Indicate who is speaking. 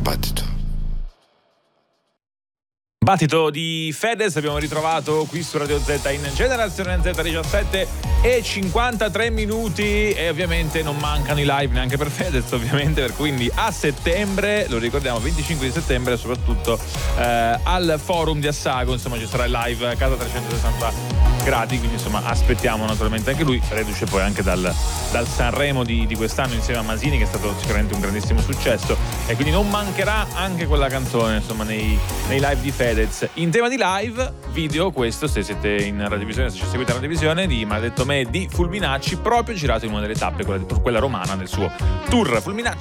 Speaker 1: Battito di Fedez, abbiamo ritrovato qui su Radio Z in Generazione Z 17:53 e ovviamente non mancano i live neanche per Fedez, ovviamente, per quindi a settembre, lo ricordiamo, 25 di settembre soprattutto al forum di Assago, insomma ci sarà il live a casa 360 gradi, quindi insomma aspettiamo naturalmente anche lui, reduce poi anche dal Sanremo di quest'anno insieme a Masini, che è stato sicuramente un grandissimo successo, e quindi non mancherà anche quella canzone insomma nei live di Fedez. In tema di live video, questo, se siete in radiovisione, se ci seguite in radiovisione, di Maledetto Me di Fulminacci, proprio girato in una delle tappe, quella romana del suo tour. Fulminacci